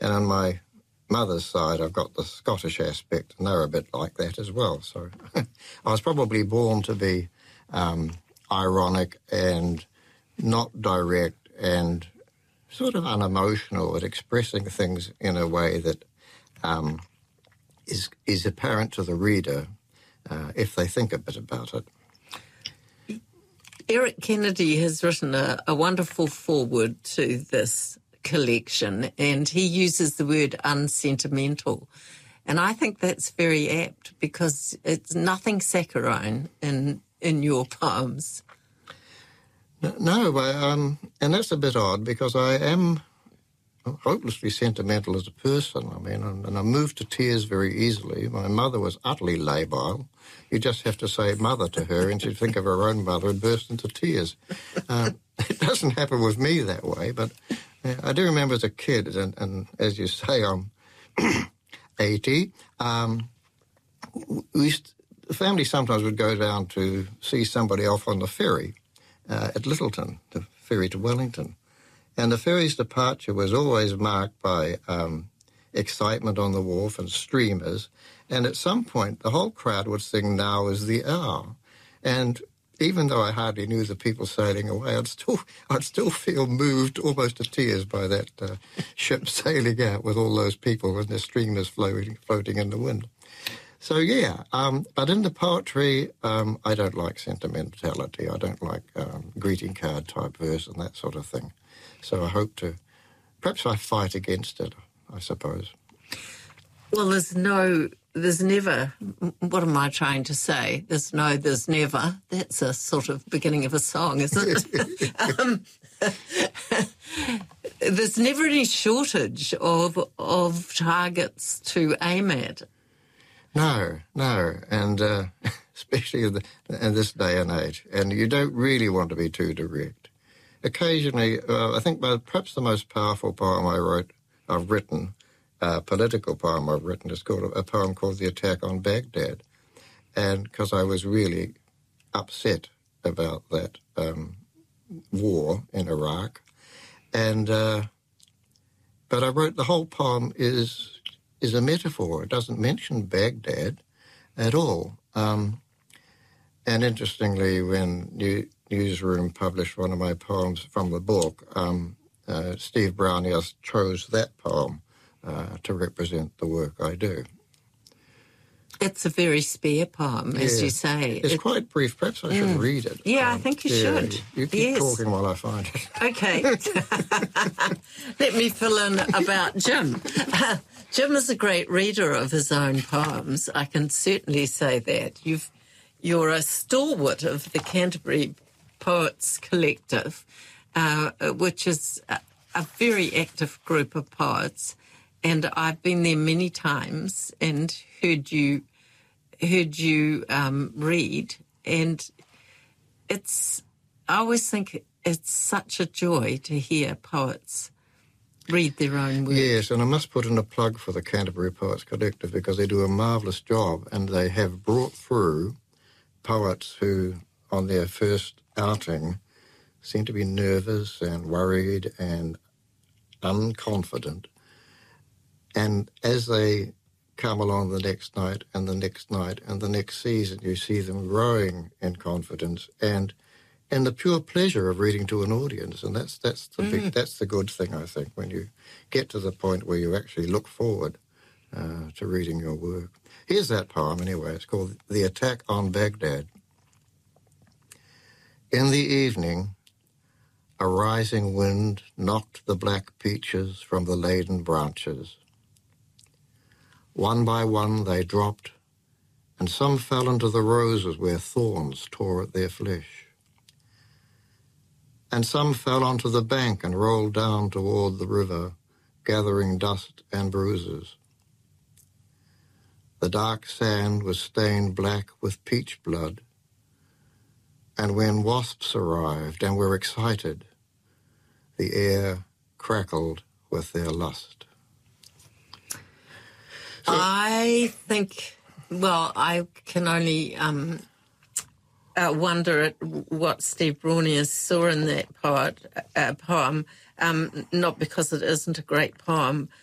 And on my mother's side, I've got the Scottish aspect, and they're a bit like that as well. So I was probably born to be ironic and not direct and sort of unemotional at expressing things in a way that is apparent to the reader if they think a bit about it. Eric Kennedy has written a wonderful foreword to this collection, and he uses the word unsentimental. And I think that's very apt because it's nothing saccharine in your poems. No, and that's a bit odd because I am hopelessly sentimental as a person. I mean, and I moved to tears very easily. My mother was utterly labile. You just have to say mother to her and she'd think of her own mother and burst into tears. It doesn't happen with me that way, but I do remember as a kid, and as you say, I'm 80, the family sometimes would go down to see somebody off on the ferry at Lyttelton, the ferry to Wellington. And the ferry's departure was always marked by excitement on the wharf and streamers. And at some point, the whole crowd would sing, "Now is the hour." And even though I hardly knew the people sailing away, I'd still feel moved almost to tears by that ship sailing out with all those people and their streamers floating in the wind. So, yeah, but in the poetry, I don't like sentimentality. I don't like greeting card type verse and that sort of thing. So I hope to, perhaps I fight against it, I suppose. Well, there's never, what am I trying to say? There's never. That's a sort of beginning of a song, isn't it? There's never any shortage of targets to aim at. No, and especially in this day and age. And you don't really want to be too direct. Occasionally, I think perhaps the most powerful poem I've written, political poem I've written, is called a poem called "The Attack on Baghdad," and because I was really upset about that war in Iraq, and but I wrote the whole poem is a metaphor. It doesn't mention Baghdad at all. And interestingly, when Newsroom published one of my poems from the book, Steve Brownius chose that poem to represent the work I do. It's a very spare poem, as you say. It's quite brief. Perhaps I should read it. Yeah, I think you should. You keep talking while I find it. Okay. Let me fill in about Jim. Jim is a great reader of his own poems. I can certainly say that. You're a stalwart of the Canterbury Poets Collective, which is a very active group of poets. And I've been there many times and heard you read, and I always think it's such a joy to hear poets read their own work. Yes, and I must put in a plug for the Canterbury Poets Collective because they do a marvellous job, and they have brought through poets who, on their first outing, seem to be nervous and worried and unconfident. And as they come along the next night and the next night and the next season, you see them growing in confidence and the pure pleasure of reading to an audience. And that's the good thing, I think, when you get to the point where you actually look forward to reading your work. Here's that poem anyway. It's called "The Attack on Baghdad." In the evening, a rising wind knocked the black peaches from the laden branches. One by one they dropped, and some fell into the roses where thorns tore at their flesh. And some fell onto the bank and rolled down toward the river, gathering dust and bruises. The dark sand was stained black with peach blood, and when wasps arrived and were excited, the air crackled with their lust. I think, I can only wonder at what Steve Brownius saw in that poem, not because it isn't a great poem,